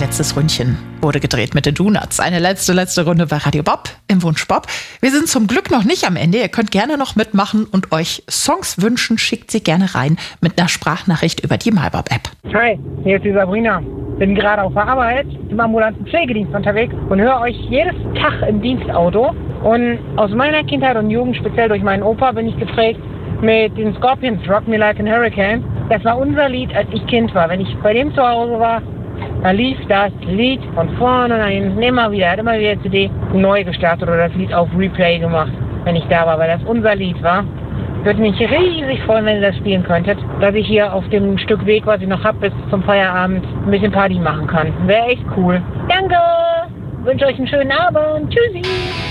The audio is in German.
letztes Ründchen wurde gedreht mit den Donuts. Eine letzte Runde bei Radio Bob im Wunsch Bob. Wir sind zum Glück noch nicht am Ende. Ihr könnt gerne noch mitmachen und euch Songs wünschen. Schickt sie gerne rein mit einer Sprachnachricht über die MyBob-App. Hi, hier ist die Sabrina. Bin gerade auf der Arbeit im ambulanten Pflegedienst unterwegs und höre euch jedes Tag im Dienstauto. Und aus meiner Kindheit und Jugend, speziell durch meinen Opa, bin ich geprägt mit den Scorpions, Rock Me Like a Hurricane. Das war unser Lied, als ich Kind war. Wenn ich bei dem zu Hause war, da lief das Lied von vorne und dann immer wieder. Er hat immer wieder die CD neu gestartet oder das Lied auf Replay gemacht, wenn ich da war, weil das unser Lied war. Würde mich riesig freuen, wenn ihr das spielen könntet, dass ich hier auf dem Stück Weg, was ich noch habe, bis zum Feierabend ein bisschen Party machen kann. Wäre echt cool. Danke! Wünsche euch einen schönen Abend. Tschüssi!